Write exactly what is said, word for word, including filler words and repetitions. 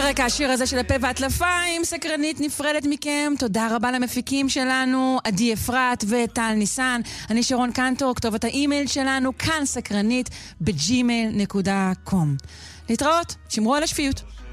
ברקע השיר הזה של הפה והטלפיים, סקרנית נפרדת מכם. תודה רבה למפיקים שלנו, עדי אפרת וטל ניסן. אני שרון קנטור, כתובת האימייל שלנו כאן סקרנית בג'ימייל נקודה קום. להתראות, שמרו על השפיות.